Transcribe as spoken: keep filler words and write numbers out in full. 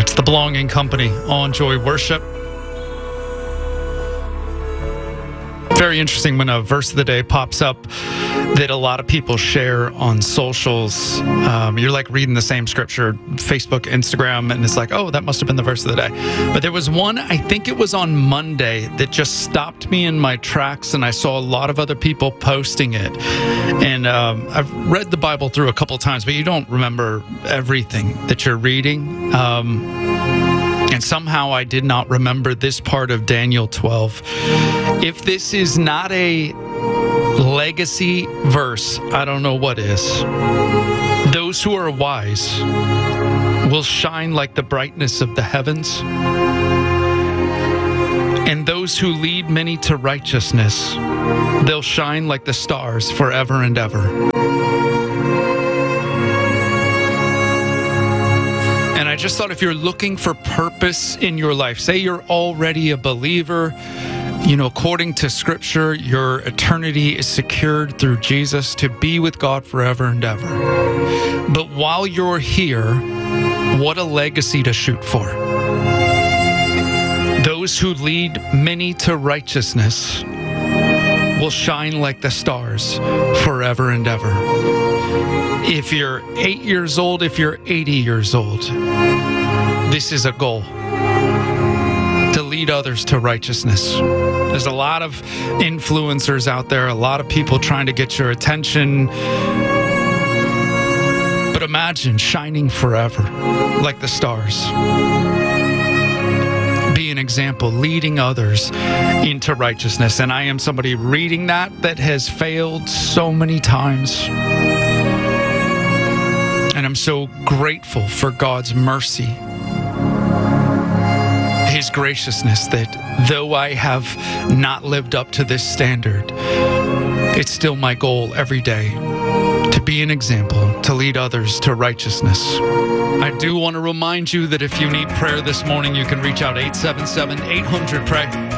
It's the Belonging Company on Joy Worship. Very interesting when a verse of the day pops up that a lot of people share on socials. Um, you're like reading the same scripture, Facebook, Instagram, and it's like, oh, that must have been the verse of the day. But there was one, I think it was on Monday, that just stopped me in my tracks, and I saw a lot of other people posting it. And um, I've read the Bible through a couple times, but you don't remember everything that you're reading. Um, And somehow I did not remember this part of Daniel twelve. If this is not a legacy verse, I don't know what is. Those who are wise will shine like the brightness of the heavens, and those who lead many to righteousness, they'll shine like the stars forever and ever. And I just thought, if you're looking for purpose in your life, say you're already a believer, you know, according to Scripture, your eternity is secured through Jesus to be with God forever and ever. But while you're here, what a legacy to shoot for. Those who lead many to righteousness will shine like the stars forever and ever. If you're eight years old, if you're eighty years old, this is a goal. To lead others to righteousness. There's a lot of influencers out there, a lot of people trying to get your attention. But imagine shining forever like the stars. Be an example, leading others into righteousness. And I am somebody reading that that has failed so many times. And I'm so grateful for God's mercy, His graciousness, that though I have not lived up to this standard, it's still my goal every day to be an example, to lead others to righteousness. I do want to remind you that if you need prayer this morning, you can reach out eight seven seven, eight hundred, pray.